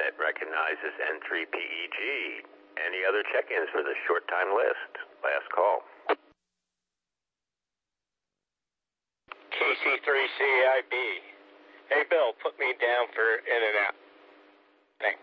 that recognizes N3PEG. Any other check-ins for the short time list? Last call. KC3CIB. Hey, Bill, put me down for in and out. Thanks.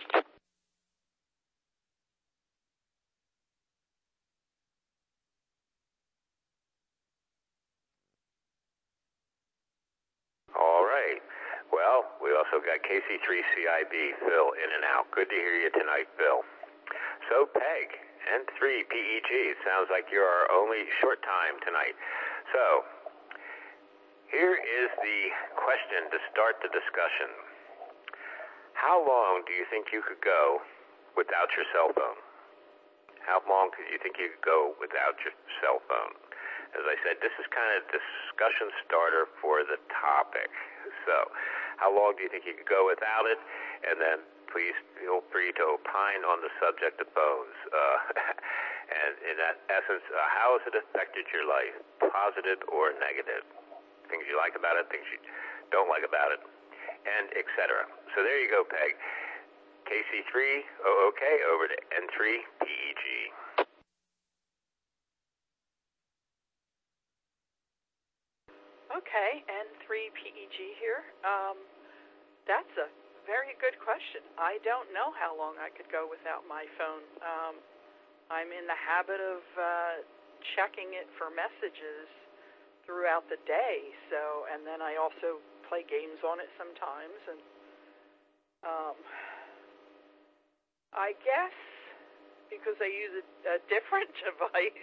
All right. Well, we also got KC3CIB, Phil, in and out. Good to hear you tonight, Bill. So, Peg, N3PEG, it sounds like you're our only short time tonight. So, here is the question to start the discussion. How long do you think you could go without your cell phone? How long do you think you could go without your cell phone? As I said, this is kind of a discussion starter for the topic. So, how long do you think you could go without it? And then please feel free to opine on the subject of phones. And in that essence, how has it affected your life, positive or negative? Things you like about it, things you don't like about it, and etc. So there you go, Peg. KC3OOK over to N3PEG. Okay, N3PEG here. That's a very good question. I don't know how long I could go without my phone. I'm in the habit of checking it for messages throughout the day, and then I also play games on it sometimes, and I guess because I use a different device,